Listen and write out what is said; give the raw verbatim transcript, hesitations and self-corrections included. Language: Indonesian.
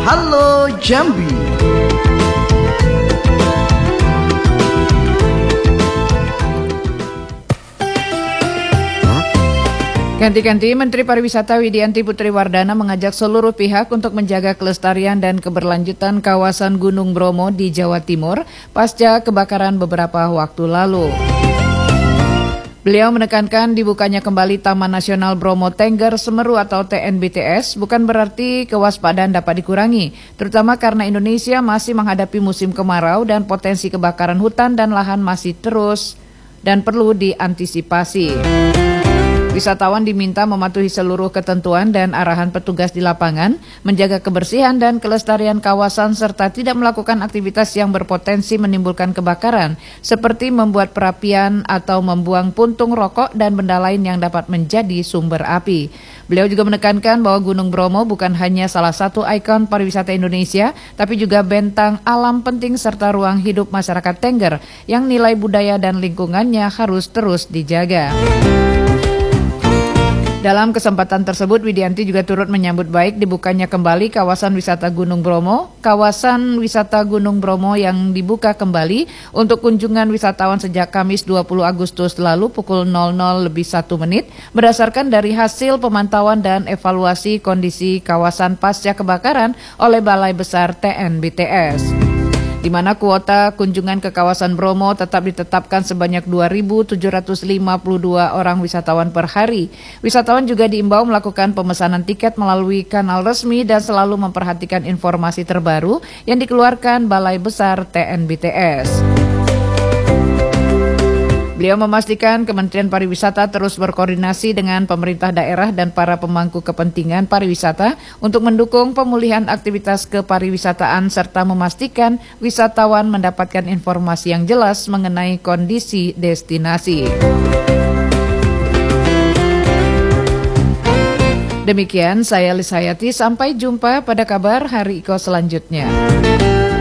Halo Jambi. Ganti-ganti, Menteri Pariwisata Widianti Putri Wardana mengajak seluruh pihak untuk menjaga kelestarian dan keberlanjutan kawasan Gunung Bromo di Jawa Timur pasca kebakaran beberapa waktu lalu. Beliau menekankan dibukanya kembali Taman Nasional Bromo Tengger Semeru atau T N B T S bukan berarti kewaspadaan dapat dikurangi, terutama karena Indonesia masih menghadapi musim kemarau dan potensi kebakaran hutan dan lahan masih terus dan perlu diantisipasi. Wisatawan diminta mematuhi seluruh ketentuan dan arahan petugas di lapangan, menjaga kebersihan dan kelestarian kawasan serta tidak melakukan aktivitas yang berpotensi menimbulkan kebakaran, seperti membuat perapian atau membuang puntung rokok dan benda lain yang dapat menjadi sumber api. Beliau juga menekankan bahwa Gunung Bromo bukan hanya salah satu ikon pariwisata Indonesia, tapi juga bentang alam penting serta ruang hidup masyarakat Tengger yang nilai budaya dan lingkungannya harus terus dijaga. Dalam kesempatan tersebut, Widianti juga turut menyambut baik dibukanya kembali kawasan wisata Gunung Bromo. Kawasan wisata Gunung Bromo yang dibuka kembali untuk kunjungan wisatawan sejak Kamis dua puluh Agustus lalu pukul nol nol lebih satu menit berdasarkan dari hasil pemantauan dan evaluasi kondisi kawasan pasca kebakaran oleh Balai Besar T N B T S. Di mana kuota kunjungan ke kawasan Bromo tetap ditetapkan sebanyak dua ribu tujuh ratus lima puluh dua orang wisatawan per hari. Wisatawan juga diimbau melakukan pemesanan tiket melalui kanal resmi dan selalu memperhatikan informasi terbaru yang dikeluarkan Balai Besar T N B T S. Beliau memastikan Kementerian Pariwisata terus berkoordinasi dengan pemerintah daerah dan para pemangku kepentingan pariwisata untuk mendukung pemulihan aktivitas kepariwisataan serta memastikan wisatawan mendapatkan informasi yang jelas mengenai kondisi destinasi. Demikian saya Lis Hayati, sampai jumpa pada kabar Hari Iko selanjutnya.